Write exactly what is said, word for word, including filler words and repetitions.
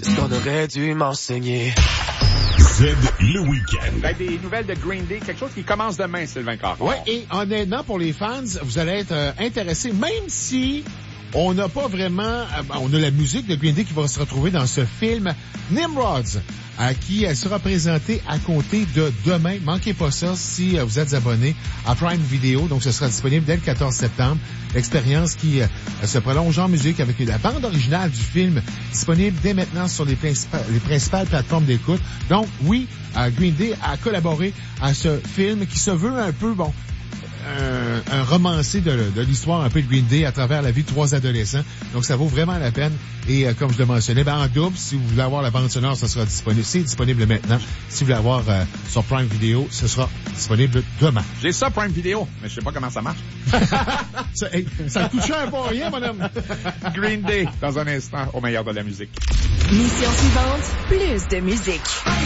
qu'on aurait dû m'enseigner. Z, le week-end. Ben, des nouvelles de Green Day, quelque chose qui commence demain, Sylvain Caron. Ouais, et honnêtement, pour les fans, vous allez être euh, intéressés, même si on n'a pas vraiment... Euh, on a la musique de Green Day qui va se retrouver dans ce film Nimrods, à qui elle sera présentée à compter de demain. Manquez pas ça si euh, vous êtes abonné à Prime Video. Donc, ce sera disponible dès le quatorze septembre. L'expérience qui euh, se prolonge en musique avec la bande originale du film disponible dès maintenant sur les, principales, les principales plateformes d'écoute. Donc, oui, euh, Green Day a collaboré à ce film qui se veut un peu, bon, Un, un romancé de, de l'histoire un peu de Green Day à travers la vie de trois adolescents. Donc, ça vaut vraiment la peine. Et euh, comme je le mentionnais, ben, en double, si vous voulez avoir la bande sonore, ça sera disponible. C'est disponible maintenant. Si vous voulez avoir euh, sur Prime Video, ce sera disponible demain. J'ai ça, Prime Video, mais je sais pas comment ça marche. ça, hey, ça coûte cher pas rien, madame. Green Day, dans un instant, au meilleur de la musique. Mission suivante, plus de musique.